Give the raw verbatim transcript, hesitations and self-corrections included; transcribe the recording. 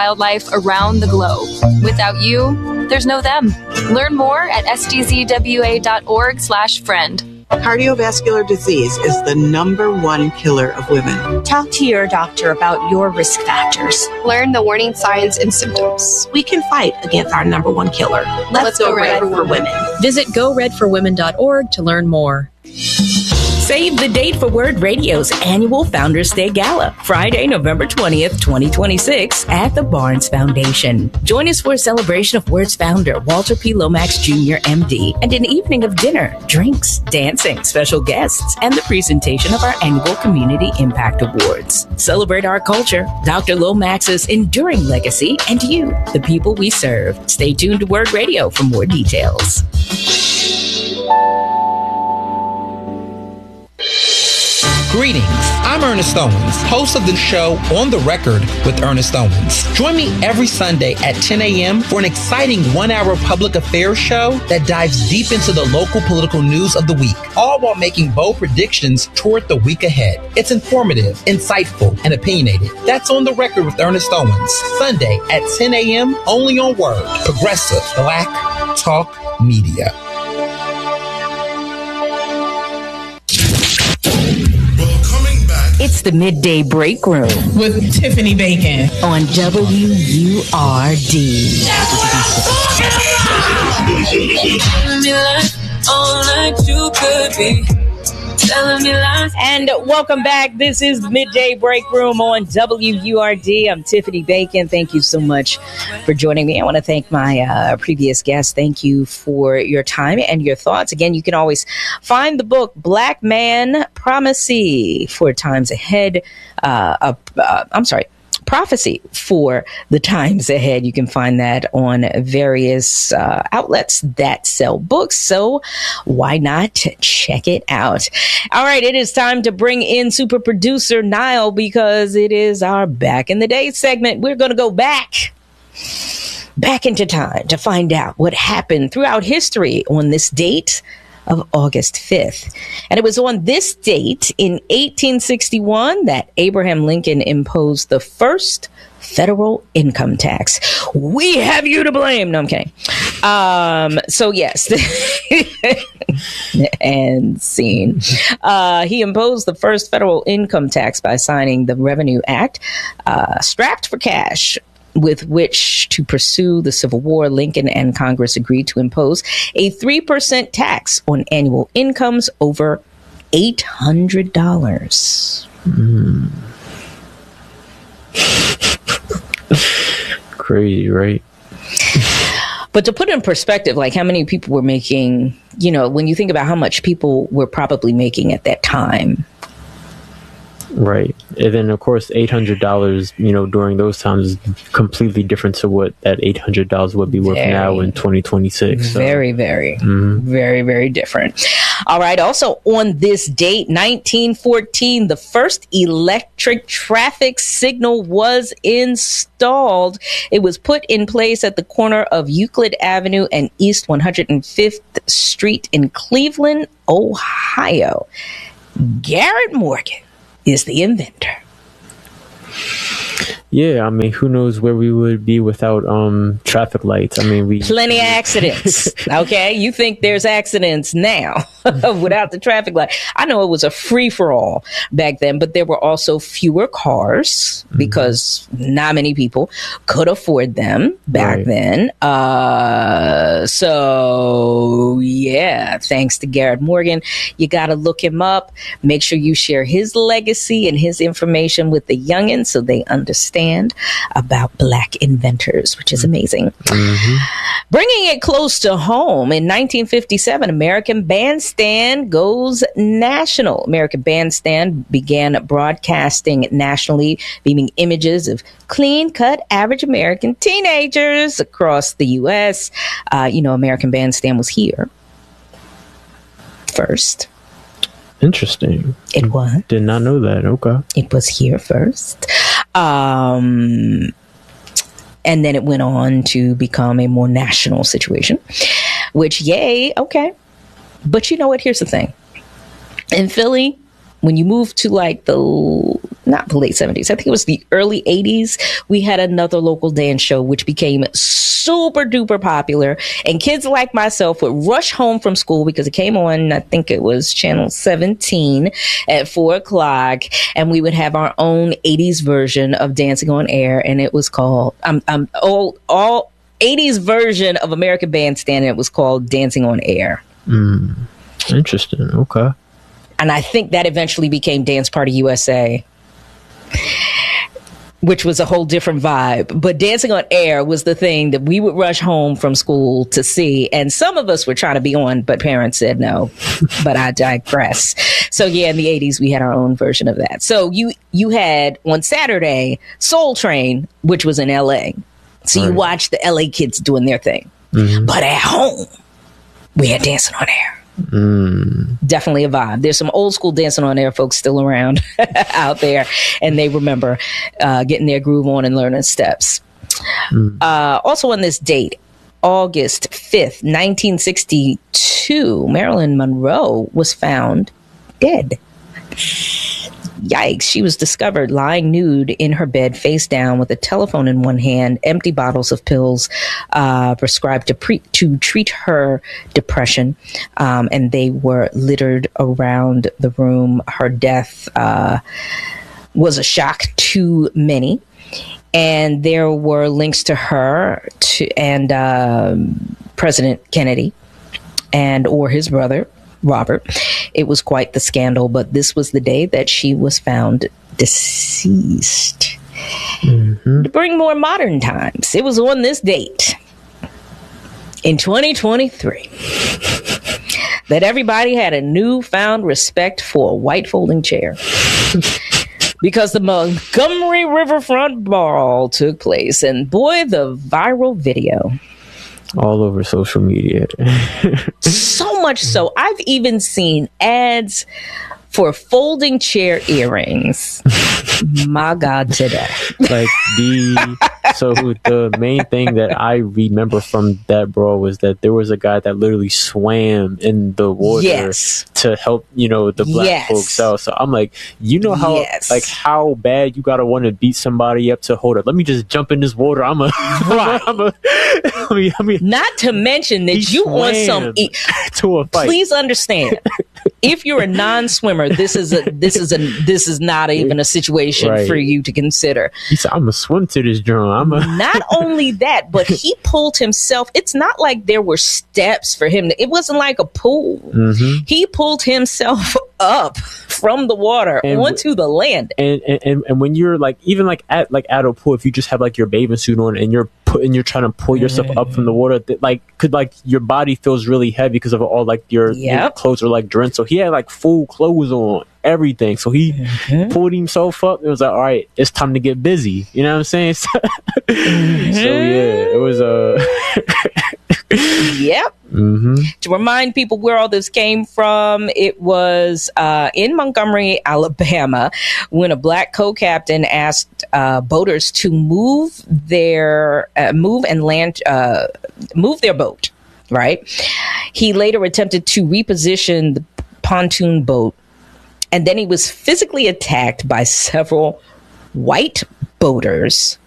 wildlife around the globe. Without you, there's no them. Learn more at s d z w a dot org slash friend. Cardiovascular disease is the number one killer of women. Talk to your doctor about your risk factors. Learn the warning signs and symptoms. We can fight against our number one killer. Let's, Let's go, go red, red for women. Visit go red for women dot org to learn more. Save the date for Word Radio's annual Founders Day Gala, Friday, November twentieth, twenty twenty-six, at the Barnes Foundation. Join us for a celebration of Word's founder, Walter P. Lomax Junior M D, and an evening of dinner, drinks, dancing, special guests, and the presentation of our annual Community Impact Awards. Celebrate our culture, Doctor Lomax's enduring legacy, and you, the people we serve. Stay tuned to Word Radio for more details. Greetings, I'm Ernest Owens, host of the show On the Record with Ernest Owens. Join me every Sunday at ten a.m. for an exciting one-hour public affairs show that dives deep into the local political news of the week, all while making bold predictions toward the week ahead. It's informative, insightful, and opinionated. That's On the Record with Ernest Owens, Sunday at ten a.m. only on Word, Progressive Black Talk Media. It's the Midday Break Room with Tiffany Bacon on W U R D. And welcome back. This is Midday Break Room on W U R D. I'm Tiffany Bacon. Thank you so much for joining me. I want to thank my uh, previous guest. Thank you for your time and your thoughts. Again, you can always find the book Black Man Prophecy for Times Ahead. Uh, uh, uh, I'm sorry. Prophecy for the Times Ahead. You can find that on various uh, outlets that sell books. So why not check it out? All right. It is time to bring in super producer Niall because it is our Back in the Day segment. We're going to go back, back into time to find out what happened throughout history on this date of August fifth. And it was on this date in eighteen sixty-one that Abraham Lincoln imposed the first federal income tax. We have you to blame. No, I'm kidding. Um, so yes, and scene. Uh, he imposed the first federal income tax by signing the Revenue Act, uh, strapped for cash, with which to pursue the Civil War. Lincoln and Congress agreed to impose a three percent tax on annual incomes over eight hundred dollars. Mm. Crazy, right? But to put it in perspective, like how many people were making, you know, when you think about how much people were probably making at that time. Right. And then, of course, eight hundred dollars, you know, during those times is completely different to what that eight hundred dollars would be worth very, now in twenty twenty-six. So. Very, very, mm-hmm. very, very different. All right. Also, on this date, nineteen fourteen, the first electric traffic signal was installed. It was put in place at the corner of Euclid Avenue and East one hundred fifth Street in Cleveland, Ohio. Garrett Morgan is the inventor. Yeah, I mean, who knows where we would be without um traffic lights? I mean, we plenty of accidents. Okay, you think there's accidents now without the traffic light? I know it was a free for all back then, but there were also fewer cars mm-hmm. because not many people could afford them back right. then. Uh, so yeah, thanks to Garrett Morgan, you got to look him up. Make sure you share his legacy and his information with the youngins so they understand about Black inventors, which is amazing. Mm-hmm. Bringing it close to home, in nineteen fifty-seven, American Bandstand goes national. American Bandstand began broadcasting nationally, beaming images of clean-cut, average American teenagers across the U S. Uh, you know, American Bandstand was here first. Interesting. It was. Did not know that. Okay. It was here first. Um, and then it went on to become a more national situation, which, yay, okay. But you know what? Here's the thing. In Philly, when you move to like the not the late seventies, I think it was the early eighties, we had another local dance show which became super duper popular, and kids like myself would rush home from school because it came on, I think it was channel seventeen at four o'clock, and we would have our own eighties version of Dancing on Air, and it was called um, um all all eighties version of American Bandstand, and it was called Dancing on Air. Mm, interesting. Okay. And I think that eventually became Dance Party U S A, which was a whole different vibe. But Dancing on Air was the thing that we would rush home from school to see. And some of us were trying to be on, but parents said no. But I digress. So yeah, in the eighties, we had our own version of that. So you, you had on Saturday, Soul Train, which was in L A. So right. You watched the L A kids doing their thing. Mm-hmm. But at home, we had Dancing on Air. Mm. Definitely a vibe. There's some old school Dancing on Air folks still around out there, and they remember uh, getting their groove on and learning steps. Mm. Uh, also on this date, August fifth, nineteen sixty-two, Marilyn Monroe was found dead. Yikes. She was discovered lying nude in her bed, face down, with a telephone in one hand, empty bottles of pills uh, prescribed to, pre- to treat her depression. Um, and they were littered around the room. Her death uh, was a shock to many. And there were links to her to, and um, President Kennedy and or his brother, Robert. It was quite the scandal, but this was the day that she was found deceased. Mm-hmm. To bring more modern times, it was on this date in twenty twenty-three that everybody had a newfound respect for a white folding chair. Because the Montgomery Riverfront Ball took place, and boy, the viral video. All over social media. So much so, I've even seen ads for folding chair earrings. My God, today. Like the so the main thing that I remember from that brawl was that there was a guy that literally swam in the water yes. to help, you know, the black yes. folks out. So I'm like, you know how yes. like how bad you gotta want to beat somebody up to hold up. Let me just jump in this water. I'm a right. I'm a, I mean, I mean, not to mention that you want some e- to a fight. Please understand. If you're a non-swimmer, this is a this is a this is not even a situation right. for you to consider. He said, "I'm gonna swim to this drum." I'm a- not only that, but he pulled himself. It's not like there were steps for him. To, it wasn't like a pool. Mm-hmm. He pulled himself up from the water and onto w- the land. And, and and when you're like even like at like at a pool, if you just have like your bathing suit on and you're putting you're trying to pull yourself mm. up from the water, that like could like your body feels really heavy because of all like your, yep. your clothes are like drenched. So he had like full clothes on, everything. So he mm-hmm. pulled himself up. It was like, all right, it's time to get busy. You know what I'm saying? So, mm-hmm. so yeah, it was a. Uh... yep. Mm-hmm. To remind people where all this came from, it was uh, in Montgomery, Alabama, when a black co-captain asked uh, boaters to move their uh, move and land uh, move their boat. Right. He later attempted to reposition the pontoon boat, and then he was physically attacked by several white boaters